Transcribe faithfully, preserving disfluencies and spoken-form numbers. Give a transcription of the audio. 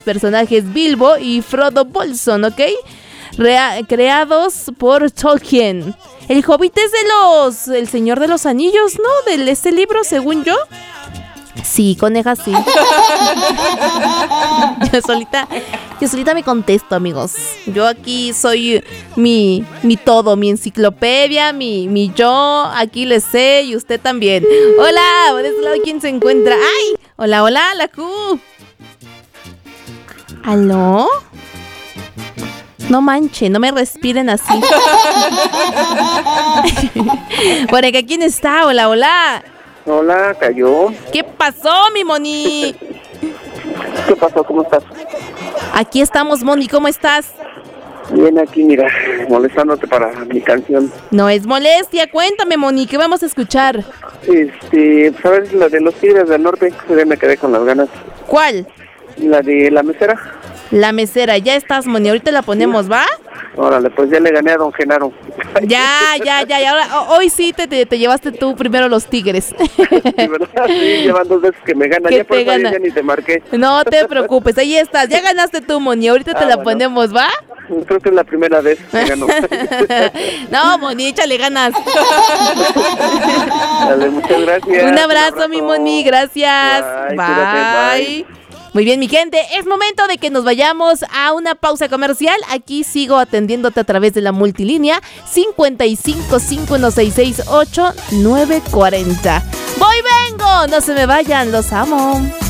personajes Bilbo y Frodo Bolsón, ¿ok? Rea- creados por Tolkien. El Hobbit es de los... El Señor de los Anillos, ¿no? De este libro, según yo. Sí, coneja, sí. Yo solita, yo solita me contesto, amigos. Yo aquí soy mi, mi todo, mi enciclopedia, mi, mi yo. Aquí le sé y usted también. Hola, de este lado, ¿quién se encuentra? ¡Ay! Hola, hola, la Q. ¿Aló? No manche, no me respiren así. Por acá, ¿quién está? Hola, hola. Hola, cayó. ¿Qué pasó, mi Moni? ¿Qué pasó? ¿Cómo estás? Aquí estamos, Moni, ¿cómo estás? Bien, aquí, mira, molestándote para mi canción. No es molestia, cuéntame, Moni, ¿qué vamos a escuchar? Este, ¿sabes la de los Tigres del Norte? Ya me quedé con las ganas. ¿Cuál? La de La Mesera. La Mesera, ya estás, Moni, ahorita la ponemos, ¿va? Órale, pues ya le gané a Don Genaro. Ya, ya, ya, y ahora, hoy sí te, te, te llevaste tú primero los Tigres. Sí, ¿verdad? Sí, llevan dos veces que me gana. Que Ya por te eso gana. ya ni te marqué. No te preocupes, ahí estás, ya ganaste tú, Moni, ahorita Ah, te la bueno. ponemos, ¿va? Creo que es la primera vez que gano. No, Moni, échale ganas. Dale, muchas gracias. Un abrazo, mi Moni, gracias. Bye, Bye. cuídate, bye. Muy bien, mi gente, es momento de que nos vayamos a una pausa comercial. Aquí sigo atendiéndote a través de la multilínea cincuenta y cinco, cinco uno seis seis, ocho nueve cuarenta. Voy, vengo, no se me vayan, los amo.